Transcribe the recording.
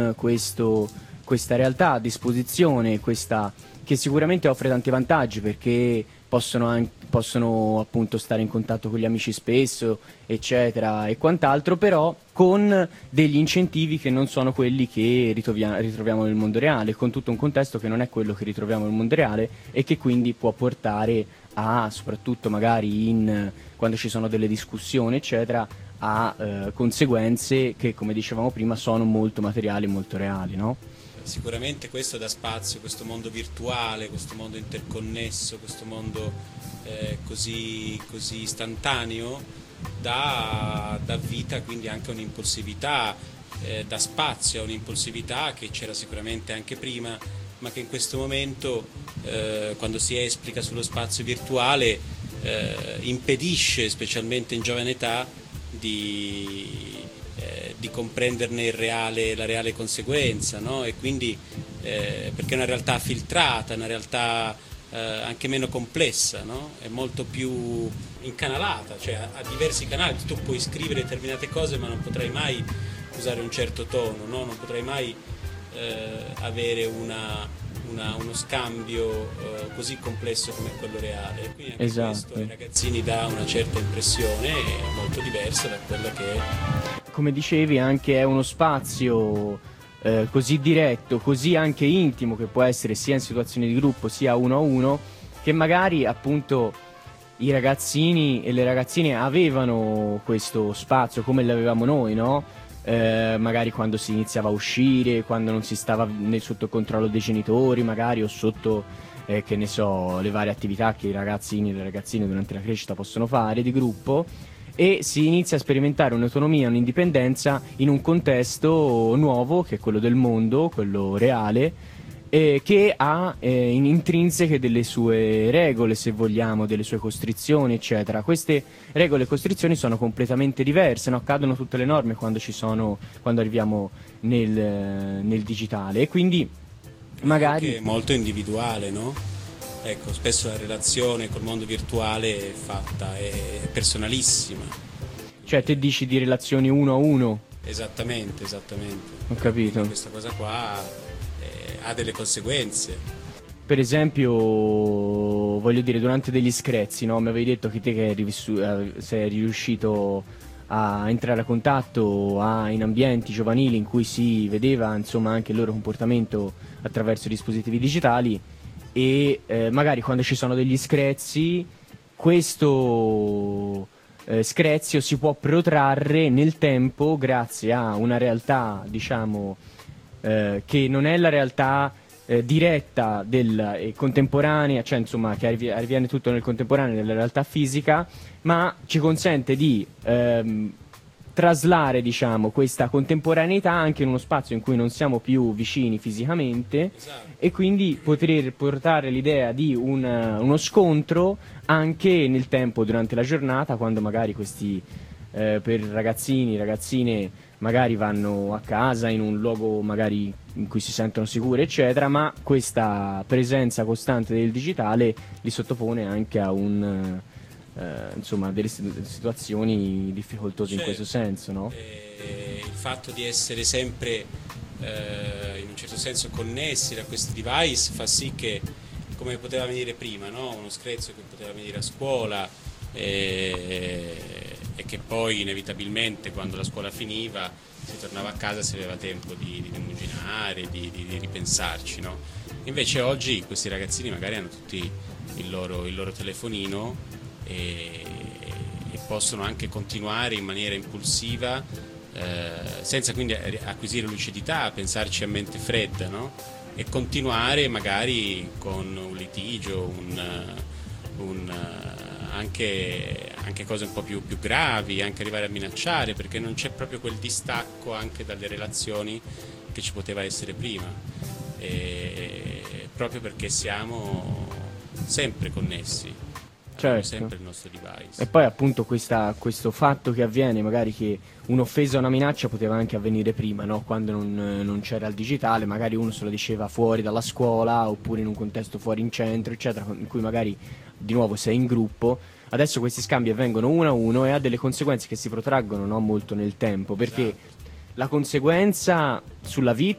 questa realtà a disposizione, che sicuramente offre tanti vantaggi perché possono appunto stare in contatto con gli amici spesso, eccetera e quant'altro, però con degli incentivi che non sono quelli che ritroviamo nel mondo reale, con tutto un contesto che non è quello che ritroviamo nel mondo reale e che quindi può portare a, soprattutto magari quando ci sono delle discussioni, eccetera, a conseguenze che, come dicevamo prima, sono molto materiali e molto reali, no? Sicuramente questo dà spazio, questo mondo virtuale, questo mondo interconnesso, questo mondo così istantaneo, dà vita quindi anche a un'impulsività, dà spazio a un'impulsività che c'era sicuramente anche prima, ma che in questo momento, quando si esplica sullo spazio virtuale, impedisce, specialmente in giovane età, di comprenderne la reale conseguenza, no? E quindi, perché è una realtà filtrata, una realtà anche meno complessa, no? È molto più incanalata, cioè ha diversi canali, tu puoi scrivere determinate cose ma non potrai mai usare un certo tono, no? Non potrai mai avere uno scambio così complesso come quello reale. Quindi anche questo ai ragazzini dà una certa impressione molto diversa da quella che è. Come dicevi, anche è uno spazio così diretto, così anche intimo, che può essere sia in situazioni di gruppo sia uno a uno, che magari appunto i ragazzini e le ragazzine avevano questo spazio come l'avevamo noi, no? Magari quando si iniziava a uscire, quando non si stava sotto controllo dei genitori, magari, o sotto, che ne so, le varie attività che i ragazzini e le ragazzine durante la crescita possono fare di gruppo, e si inizia a sperimentare un'autonomia, un'indipendenza in un contesto nuovo, che è quello del mondo, quello reale, che ha in intrinseche delle sue regole, se vogliamo, delle sue costrizioni, eccetera. Queste regole e costrizioni sono completamente diverse, no? Accadono tutte le norme quando arriviamo nel digitale, e quindi magari... Anche molto individuale, no? Ecco, spesso la relazione col mondo virtuale è personalissima. Cioè, te dici di relazioni uno a uno? Esattamente. Ho capito. Quindi questa cosa qua ha delle conseguenze. Per esempio, voglio dire, durante degli screzi, no? Mi avevi detto che te che sei riuscito a entrare a contatto in ambienti giovanili in cui si vedeva, insomma, anche il loro comportamento attraverso i dispositivi digitali, e magari quando ci sono degli screzi, questo screzio si può protrarre nel tempo grazie a una realtà, diciamo, che non è la realtà diretta e contemporanea, cioè insomma che avviene tutto nel contemporaneo della realtà fisica, ma ci consente di traslare, diciamo, questa contemporaneità anche in uno spazio in cui non siamo più vicini fisicamente. Esatto. E quindi poter portare l'idea di uno scontro anche nel tempo, durante la giornata, quando magari questi per ragazzini, ragazzine, magari vanno a casa in un luogo magari in cui si sentono sicuri, eccetera, ma questa presenza costante del digitale li sottopone anche a insomma, delle situazioni difficoltose, in questo senso, no? Il fatto di essere sempre in un certo senso connessi da questi device fa sì che, come poteva venire prima, no? Uno screzio che poteva venire a scuola e che poi inevitabilmente, quando la scuola finiva, si tornava a casa, si aveva tempo di rimuginare, di ripensarci, no? Invece oggi questi ragazzini magari hanno tutti il loro telefonino e possono anche continuare in maniera impulsiva, senza quindi acquisire lucidità, pensarci a mente fredda, no? E continuare magari con un litigio, anche cose un po' più gravi, anche arrivare a minacciare, perché non c'è proprio quel distacco anche dalle relazioni che ci poteva essere prima, proprio perché siamo sempre connessi. Certo. Sempre il nostro device. E poi appunto questo fatto che avviene, magari che un'offesa o una minaccia poteva anche avvenire prima, no? Quando non c'era il digitale, magari uno se lo diceva fuori dalla scuola, oppure in un contesto fuori in centro, eccetera, in cui magari di nuovo sei in gruppo. Adesso questi scambi avvengono uno a uno e ha delle conseguenze che si protraggono, no? Molto nel tempo, perché la conseguenza sulla vita